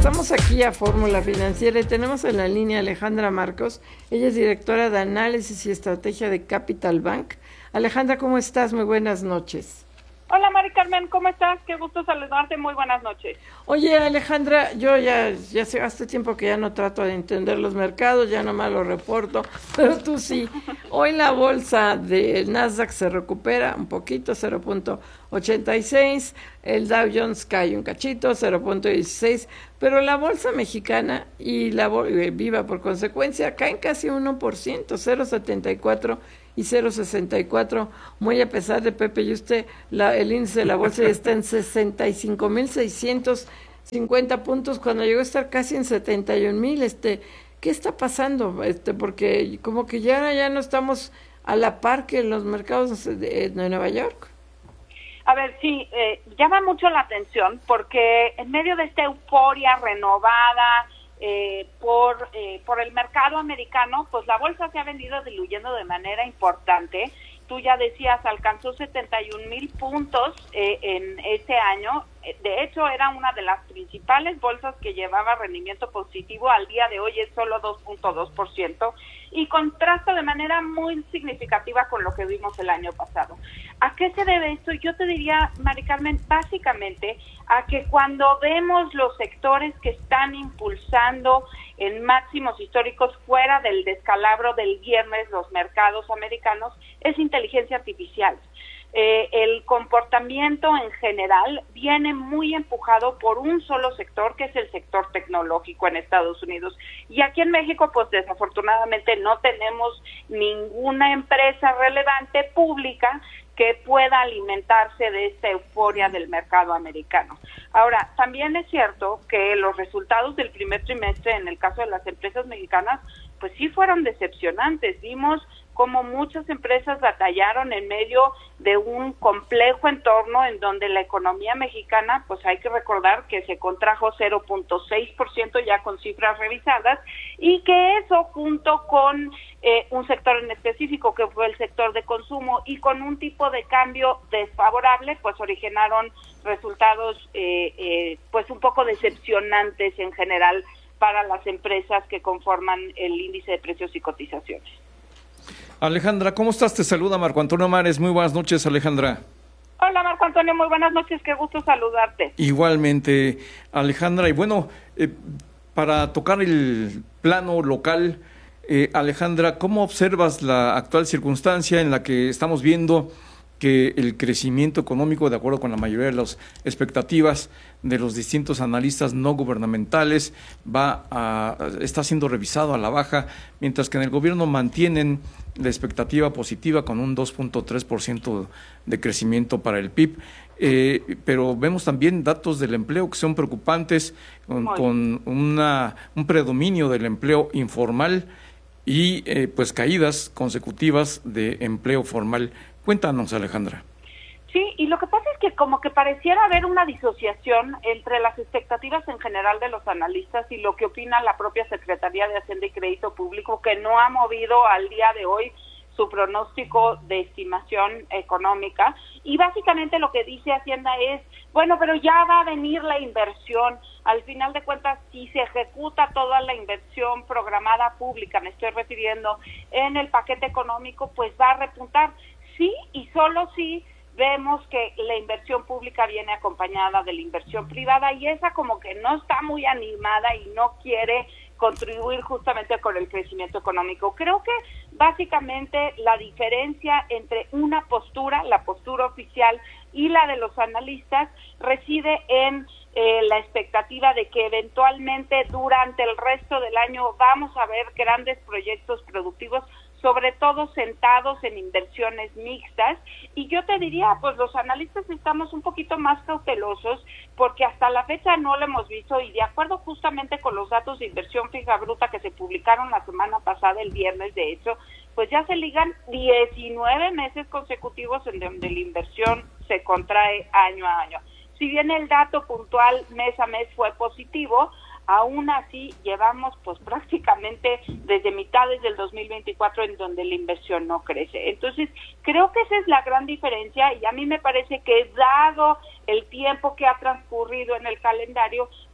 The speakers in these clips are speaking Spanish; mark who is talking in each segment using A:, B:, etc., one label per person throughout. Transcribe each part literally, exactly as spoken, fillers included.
A: Regresamos aquí a Fórmula Financiera y tenemos en la línea a Alejandra Marcos. Ella es directora de Análisis y Estrategia de Capital Bank. Alejandra, ¿cómo estás? Muy buenas noches.
B: Hola, Mari Carmen, ¿cómo estás? Qué gusto saludarte, muy buenas noches.
A: Oye, Alejandra, yo ya, ya sé, hace tiempo que ya no trato de entender los mercados, ya nomás los reporto, pero tú sí. Hoy la bolsa de Nasdaq se recupera un poquito, cero punto ochenta y seis, el Dow Jones cae un cachito, cero punto dieciséis, pero la bolsa mexicana y la Viva por consecuencia caen casi uno por ciento, cero punto setenta y cuatro y cero punto sesenta y cuatro, muy a pesar de Pepe y usted, la, el índice de la bolsa ya está en sesenta y cinco mil seiscientos cincuenta puntos, cuando llegó a estar casi en setenta y un mil. Este, ¿qué está pasando? Este, porque como que ya, ya no estamos a la par que en los mercados de, de Nueva York.
B: A ver, sí, eh, llama mucho la atención porque en medio de esta euforia renovada, Eh, por eh, por el mercado americano, pues la bolsa se ha venido diluyendo de manera importante. Tú ya decías, alcanzó setenta y un mil puntos eh, en este año. De hecho, era una de las principales bolsas que llevaba rendimiento positivo. Al día de hoy es solo dos punto dos por ciento y contrasta de manera muy significativa con lo que vimos el año pasado. ¿A qué se debe esto? Yo te diría, Mari Carmen, básicamente a que cuando vemos los sectores que están impulsando en máximos históricos fuera del descalabro del viernes los mercados americanos, es inteligencia artificial. Eh, el comportamiento en general viene muy empujado por un solo sector, que es el sector tecnológico en Estados Unidos. Y aquí en México, pues desafortunadamente no tenemos ninguna empresa relevante pública que pueda alimentarse de esta euforia del mercado americano. Ahora, también es cierto que los resultados del primer trimestre, en el caso de las empresas mexicanas, pues sí fueron decepcionantes. Vimos cómo muchas empresas batallaron en medio de un complejo entorno en donde la economía mexicana, pues hay que recordar que se contrajo cero punto seis por ciento ya con cifras revisadas, y que eso junto con eh, un sector en específico que fue el sector de consumo y con un tipo de cambio desfavorable, pues originaron resultados eh, eh, pues un poco decepcionantes en general para las empresas que conforman el índice de precios y cotizaciones.
C: Alejandra, ¿cómo estás? Te saluda Marco Antonio Mares. Muy buenas noches, Alejandra.
B: Hola, Marco Antonio, muy buenas noches, qué gusto saludarte.
C: Igualmente, Alejandra. Y bueno, eh, para tocar el plano local, eh, Alejandra, ¿cómo observas la actual circunstancia en la que estamos viendo que el crecimiento económico, de acuerdo con la mayoría de las expectativas de los distintos analistas no gubernamentales, va a, está siendo revisado a la baja, mientras que en el gobierno mantienen la expectativa positiva con un dos punto tres por ciento de crecimiento para el P I B? Eh, pero vemos también datos del empleo que son preocupantes, con, con una, un predominio del empleo informal y eh, pues caídas consecutivas de empleo formal. Cuéntanos, Alejandra.
B: Sí, y lo que pasa es que como que pareciera haber una disociación entre las expectativas en general de los analistas y lo que opina la propia Secretaría de Hacienda y Crédito Público, que no ha movido al día de hoy su pronóstico de estimación económica. Y básicamente lo que dice Hacienda es, bueno, pero ya va a venir la inversión. Al final de cuentas, si se ejecuta toda la inversión programada pública, me estoy refiriendo en el paquete económico, pues va a repuntar. Sí, y solo si vemos que la inversión pública viene acompañada de la inversión privada, y esa como que no está muy animada y no quiere contribuir justamente con el crecimiento económico. Creo que básicamente la diferencia entre una postura, la postura oficial, y la de los analistas reside en eh, la expectativa de que eventualmente durante el resto del año vamos a ver grandes proyectos productivos, sobre todo sentados en inversiones mixtas. Y yo te diría, pues los analistas estamos un poquito más cautelosos porque hasta la fecha no lo hemos visto, y de acuerdo justamente con los datos de inversión fija bruta que se publicaron la semana pasada, el viernes de hecho, pues ya se ligan diecinueve meses consecutivos en donde la inversión se contrae año a año. Si bien el dato puntual mes a mes fue positivo, aún así llevamos pues prácticamente desde mitades del dos mil veinticuatro en donde la inversión no crece. Entonces creo que esa es la gran diferencia, y a mí me parece que dado el tiempo que ha transcurrido en el calendario,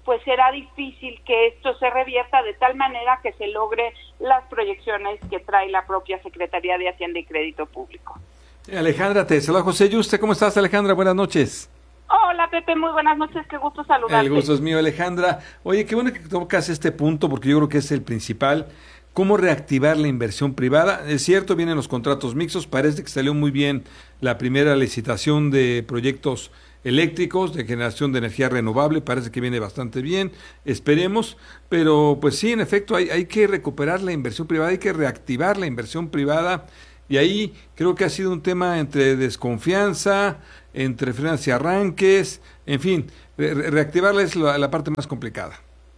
B: pues será difícil que esto se revierta de tal manera que se logre las proyecciones que trae la propia Secretaría de Hacienda y Crédito Público.
D: Alejandra, te saluda José Yuste. ¿Cómo estás, Alejandra? Buenas noches.
B: Hola, Pepe, muy buenas noches, qué gusto saludarte.
D: El gusto es mío, Alejandra. Oye, qué bueno que tocas este punto, porque yo creo que es el principal. ¿Cómo reactivar la inversión privada? Es cierto, vienen los contratos mixtos, parece que salió muy bien la primera licitación de proyectos eléctricos, de generación de energía renovable, parece que viene bastante bien, esperemos, pero pues sí, en efecto, hay, hay que recuperar la inversión privada, hay que reactivar la inversión privada, y ahí creo que ha sido un tema entre desconfianza, entre frenos y arranques, en fin, re reactivarla es la, la parte más complicada.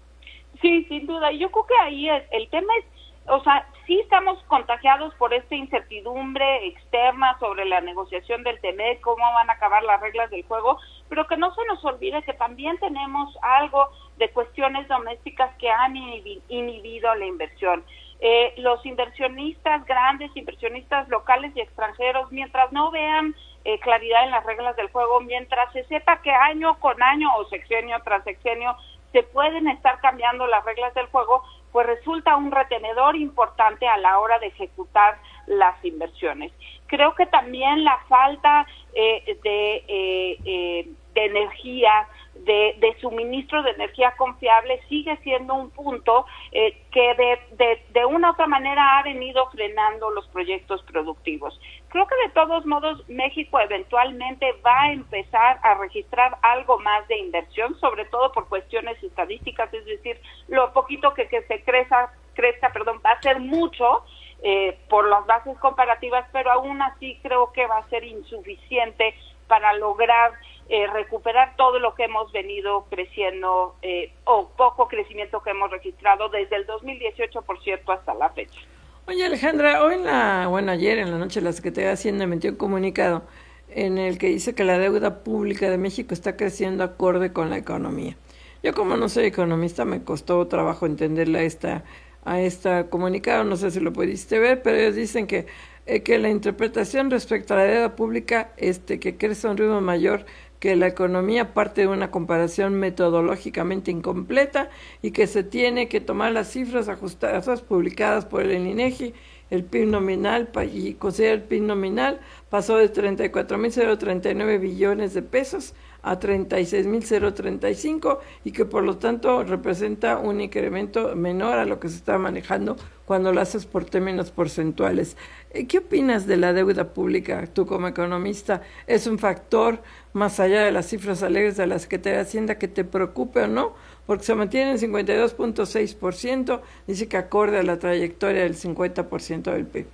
B: Sí, sin duda, y yo creo que ahí el, el tema es, o sea, sí estamos contagiados por esta incertidumbre externa sobre la negociación del T M E C, cómo van a acabar las reglas del juego, pero que no se nos olvide que también tenemos algo de cuestiones domésticas que han inhibido la inversión. Eh, los inversionistas grandes, inversionistas locales y extranjeros, mientras no vean eh, claridad en las reglas del juego, mientras se sepa que año con año o sexenio tras sexenio se pueden estar cambiando las reglas del juego, pues resulta un retenedor importante a la hora de ejecutar las inversiones. Creo que también la falta eh, de, eh, eh, de energía, de, de suministro de energía confiable sigue siendo un punto eh, que de, de, de una u otra manera ha venido frenando los proyectos productivos. Creo que de todos modos México eventualmente va a empezar a registrar algo más de inversión, sobre todo por cuestiones estadísticas, es decir, lo poquito que, que se crezca, crezca, perdón, va a ser mucho eh, por las bases comparativas, pero aún así creo que va a ser insuficiente para lograr eh, recuperar todo lo que hemos venido creciendo eh, o poco crecimiento que hemos registrado desde el dos mil dieciocho, por cierto, hasta la fecha.
A: Oye, Alejandra, hoy en la, bueno, ayer en la noche la Secretaría de Hacienda emitió un comunicado en el que dice que la deuda pública de México está creciendo acorde con la economía. Yo, como no soy economista, me costó trabajo entenderle a esta, a esta comunicado, no sé si lo pudiste ver, pero ellos dicen que, eh, que la interpretación respecto a la deuda pública, este, que crece a un ritmo mayor que la economía, parte de una comparación metodológicamente incompleta y que se tiene que tomar las cifras ajustadas publicadas por el INEGI, el P I B nominal, y considera el P I B nominal, pasó de treinta y cuatro mil treinta y nueve billones de pesos a treinta y seis mil treinta y cinco y que por lo tanto representa un incremento menor a lo que se está manejando cuando lo haces por términos porcentuales. ¿Qué opinas de la deuda pública? Tú como economista, ¿es un factor más allá de las cifras alegres de la Secretaría de Hacienda que te preocupe o no? Porque se mantiene en cincuenta y dos punto seis por ciento, dice que acorde a la trayectoria del cincuenta por ciento del P I B.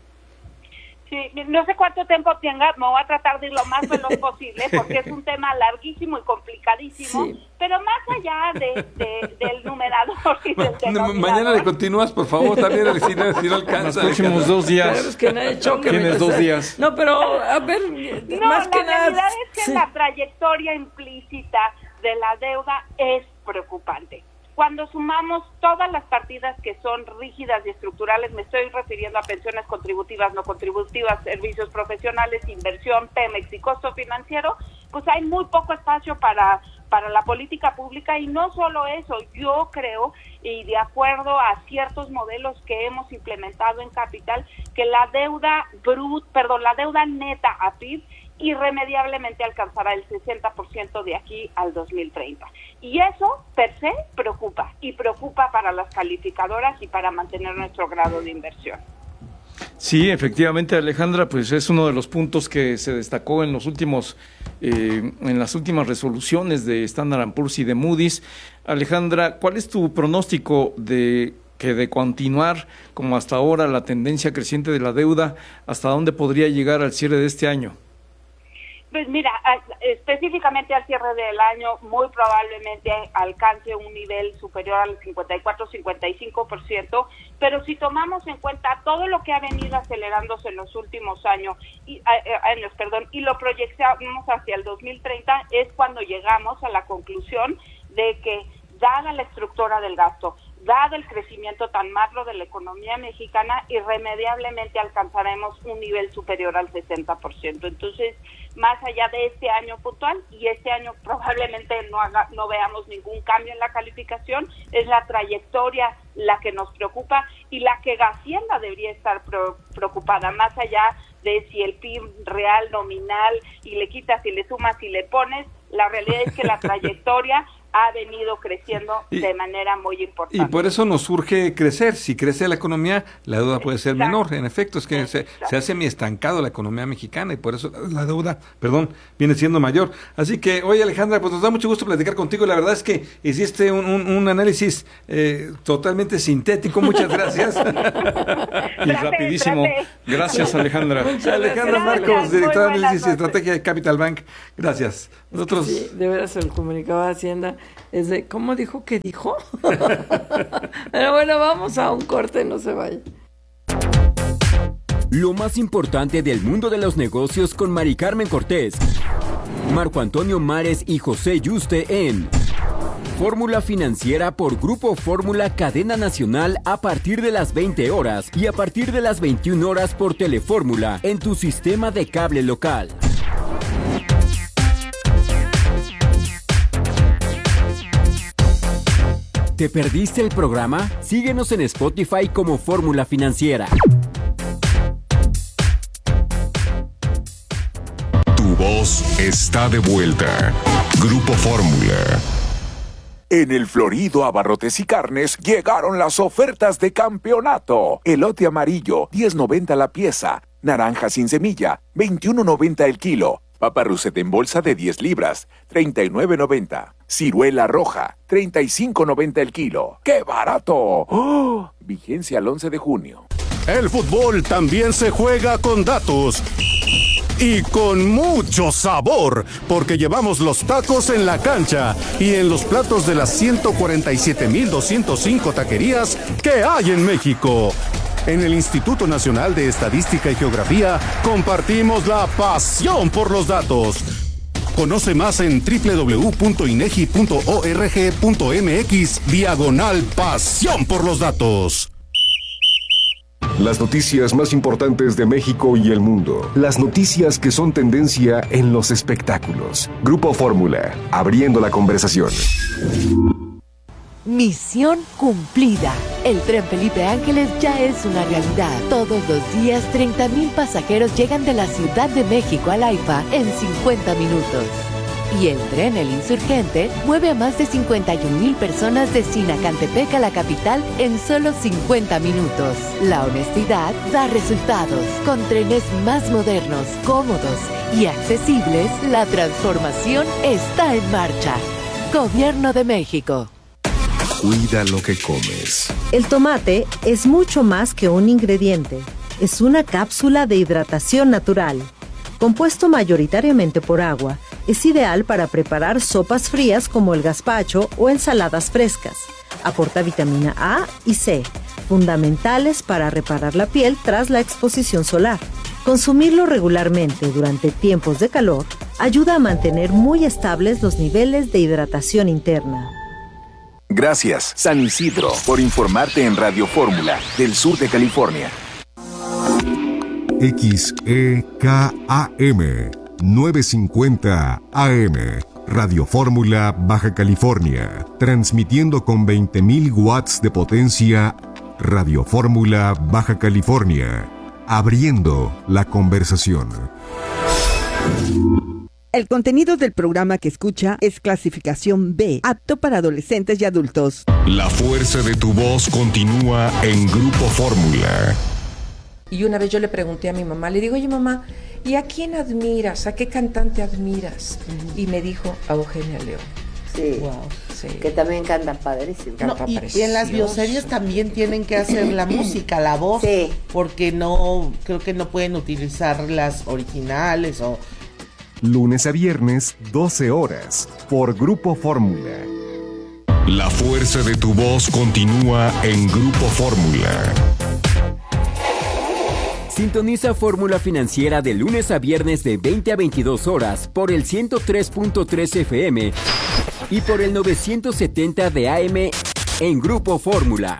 B: Sí, no sé cuánto tiempo tenga, me voy a tratar de ir lo más veloz posible porque es un tema larguísimo y complicadísimo, sí. Pero más allá de, de, del numerador y del denominador.
D: Mañana le continúas, por favor, también si no, si no alcanza.
C: Los próximos dos días.
A: Claro, es que nadie choque.
C: Tienes dos días.
A: No, pero a ver,
B: no,
A: más que nada.
B: La realidad es que sí. La trayectoria implícita de la deuda es preocupante. Cuando sumamos todas las partidas que son rígidas y estructurales, me estoy refiriendo a pensiones contributivas, no contributivas, servicios profesionales, inversión, Pemex y costo financiero, pues hay muy poco espacio para, para la política pública y no solo eso, yo creo, y de acuerdo a ciertos modelos que hemos implementado en Capital, que la deuda brut, perdón, la deuda neta a P I B irremediablemente alcanzará el sesenta por ciento de aquí al dos mil treinta. Y eso, per se, preocupa, y preocupa para las calificadoras y para mantener nuestro grado de inversión.
C: Sí, efectivamente, Alejandra, pues es uno de los puntos que se destacó en los últimos, eh, en las últimas resoluciones de Standard and Poor's y de Moody's. Alejandra, ¿cuál es tu pronóstico de que de continuar como hasta ahora la tendencia creciente de la deuda, hasta dónde podría llegar al cierre de este año?
B: Pues mira, específicamente al cierre del año muy probablemente alcance un nivel superior al cincuenta y cuatro a cincuenta y cinco por ciento, pero si tomamos en cuenta todo lo que ha venido acelerándose en los últimos años y, años, perdón, y lo proyectamos hacia el dos mil treinta, es cuando llegamos a la conclusión de que, dada la estructura del gasto, dado el crecimiento tan magro de la economía mexicana, irremediablemente alcanzaremos un nivel superior al sesenta por ciento. Entonces, más allá de este año puntual, y este año probablemente no haga, no veamos ningún cambio en la calificación, es la trayectoria la que nos preocupa y la que Hacienda debería estar pro, preocupada, más allá de si el P I B real, nominal, y le quitas y le sumas y le pones. La realidad es que la trayectoria ha venido creciendo
D: y,
B: de manera muy importante.
D: Y por eso nos surge crecer. Si crece la economía, la deuda puede ser Exacto. menor. En efecto, es que se, se hace mi estancado la economía mexicana y por eso la deuda, perdón, viene siendo mayor. Así que, oye Alejandra, pues nos da mucho gusto platicar contigo. La verdad es que hiciste un, un, un análisis eh, totalmente sintético. Muchas gracias.
C: Y rapidísimo. Trate. Gracias, Alejandra.
D: Muchas Alejandra gracias. Marcos, directora de Análisis y Estrategia de Capital Bank. Gracias. Nosotros...
A: Sí, de veras el comunicado de Hacienda es de, ¿cómo dijo que dijo? Pero bueno, vamos a un corte, no se vaya.
E: Lo más importante del mundo de los negocios con Mari Carmen Cortés, Marco Antonio Mares y José Yuste en Fórmula Financiera por Grupo Fórmula Cadena Nacional a partir de las veinte horas y a partir de las veintiuna horas por Telefórmula en tu sistema de cable local. ¿Te perdiste el programa? Síguenos en Spotify como Fórmula Financiera.
F: Tu voz está de vuelta. Grupo Fórmula. En el Florido Abarrotes y Carnes llegaron las ofertas de campeonato. Elote amarillo, diez noventa la pieza. Naranja sin semilla, veintiuno noventa el kilo. Papa Russet en bolsa de diez libras, treinta y nueve noventa. Ciruela roja, treinta y cinco noventa el kilo. ¡Qué barato! ¡Oh! Vigencia al once de junio.
G: El fútbol también se juega con datos. Y con mucho sabor, porque llevamos los tacos en la cancha y en los platos de las ciento cuarenta y siete mil doscientos cinco taquerías que hay en México. En el Instituto Nacional de Estadística y Geografía compartimos la pasión por los datos. Conoce más en doble u doble u doble u punto inegi punto org punto mx diagonal pasión por los datos.
F: Las noticias más importantes de México y el mundo. Las noticias que son tendencia en los espectáculos. Grupo Fórmula, abriendo la conversación.
H: Misión cumplida. El tren Felipe Ángeles ya es una realidad. Todos los días, treinta mil pasajeros llegan de la Ciudad de México al AIFA en cincuenta minutos. Y el tren El Insurgente mueve a más de cincuenta y un mil personas de Sinacantepec a la capital en solo cincuenta minutos. La honestidad da resultados. Con trenes más modernos, cómodos y accesibles, la transformación está en marcha. Gobierno de México.
F: Cuida lo que comes.
I: El tomate es mucho más que un ingrediente. Es una cápsula de hidratación natural. Compuesto mayoritariamente por agua, es ideal para preparar sopas frías como el gazpacho o ensaladas frescas. Aporta vitamina A y C, fundamentales para reparar la piel tras la exposición solar. Consumirlo regularmente durante tiempos de calor ayuda a mantener muy estables los niveles de hidratación interna.
F: Gracias, San Isidro, por informarte en Radio Fórmula del sur de California.
J: X E K A M novecientos cincuenta A M Radio Fórmula Baja California, transmitiendo con veinte mil watts de potencia. Radio Fórmula Baja California, abriendo la conversación.
K: El contenido del programa que escucha es clasificación B, apto para adolescentes y adultos.
F: La fuerza de tu voz continúa en Grupo Fórmula.
L: Y una vez yo le pregunté a mi mamá, le digo, oye mamá, ¿y a quién admiras? ¿A qué cantante admiras? Uh-huh. Y me dijo, a Eugenia León.
M: Sí, wow, sí. Que también canta padrísimo.
N: No, y, y en las bioseries también tienen que hacer la música, la voz, sí. Porque no, creo que no pueden utilizar las originales o...
J: Lunes a viernes, doce horas, por Grupo Fórmula.
F: La fuerza de tu voz continúa en Grupo Fórmula.
E: Sintoniza Fórmula Financiera de lunes a viernes de veinte a veintidós horas por el ciento tres punto tres F M y por el novecientos setenta de A M en Grupo Fórmula.